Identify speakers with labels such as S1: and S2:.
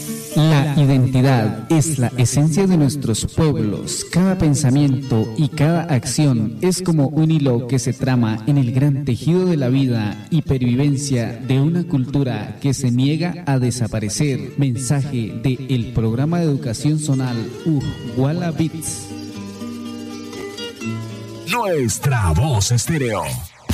S1: La identidad es la esencia de nuestros pueblos. Cada pensamiento y cada acción es como un hilo que se trama en el gran tejido de la vida y pervivencia de una cultura que se niega a desaparecer. Mensaje del programa de educación zonal Uguala Beats.
S2: Nuestra voz estéreo.